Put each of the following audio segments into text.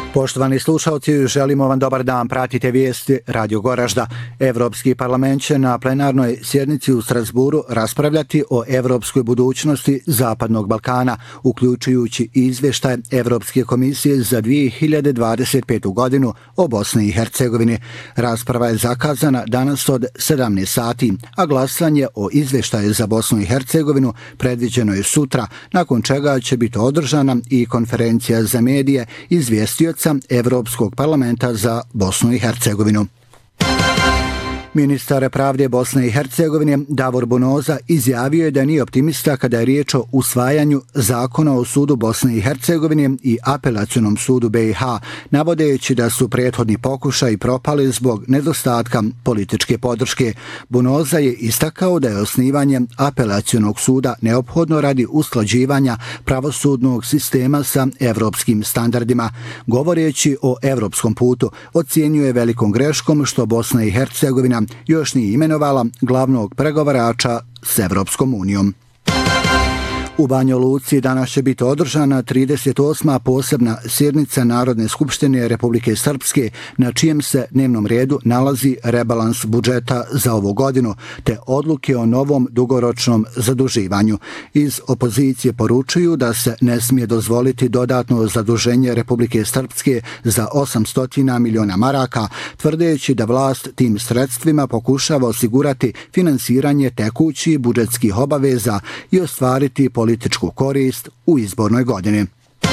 Poštovani slušalci, želimo vam dobar dan. Pratite vijesti Radio Goražda. Evropski parlament će na plenarnoj sjednici u Strasburu raspravljati o evropskoj budućnosti Zapadnog Balkana, uključujući izvještaj Evropske komisije za 2025. godinu o Bosni i Hercegovini. Rasprava je zakazana danas od 17 sati, a glasanje o izvještaju za Bosnu i Hercegovinu predviđeno je sutra, nakon čega će biti održana i konferencija za medije izvjestioca Evropskog parlamenta za Bosnu i Hercegovinu. Ministar pravde Bosne i Hercegovine Davor Bonoza izjavio je da nije optimista kada je riječ o usvajanju zakona o sudu Bosne i Hercegovine i apelacionom sudu BiH, navodeći da su prethodni pokušaji propali zbog nedostatka političke podrške. Bonoza je istakao da je osnivanje apelacionog suda neophodno radi usklađivanja pravosudnog sistema sa evropskim standardima. Govoreći o evropskom putu, ocijenio je velikom greškom što Bosna i Hercegovina još nije imenovala glavnog pregovarača s Evropskom unijom. U Banja Luci danas će biti održana 38. posebna sjednica Narodne skupštine Republike Srpske, na čijem se dnevnom redu nalazi rebalans budžeta za ovu godinu, te odluke o novom dugoročnom zaduživanju. Iz opozicije poručuju da se ne smije dozvoliti dodatno zaduženje Republike Srpske za 800 miliona maraka, tvrdeći da vlast tim sredstvima pokušava osigurati finansiranje tekućih budžetskih obaveza i ostvariti političku korist u izbornoj godini.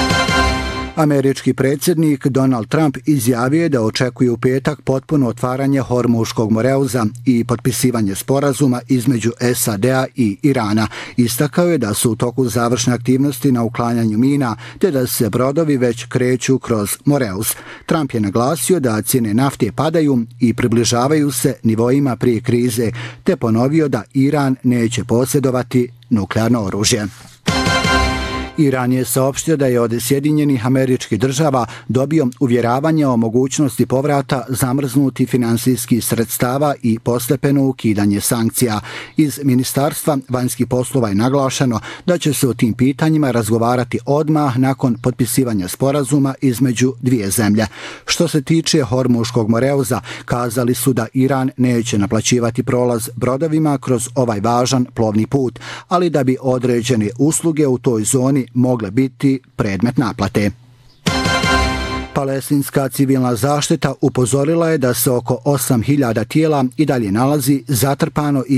Američki predsjednik Donald Trump izjavio je da očekuje u petak potpuno otvaranje Hormuškog moreuza i potpisivanje sporazuma između SAD-a i Irana. Istakao je da su u toku završne aktivnosti na uklanjanju mina, te da se brodovi već kreću kroz moreuz. Trump je naglasio da cijene nafte padaju i približavaju se nivoima prije krize, te ponovio da Iran neće posjedovati nuklearno oružje. Iran je saopštio da je od Sjedinjenih Američkih Država dobio uvjeravanje o mogućnosti povrata zamrznutih finansijskih sredstava i postepeno ukidanje sankcija. Iz Ministarstva vanjskih poslova je naglašeno da će se o tim pitanjima razgovarati odmah nakon potpisivanja sporazuma između dvije zemlje. Što se tiče Hormuškog moreuza, kazali su da Iran neće naplaćivati prolaz brodovima kroz ovaj važan plovni put, ali da bi određene usluge u toj zoni mogle biti predmet naplate. Palestinska civilna zaštita upozorila je da se oko 8.000 tijela i dalje nalazi zatrpano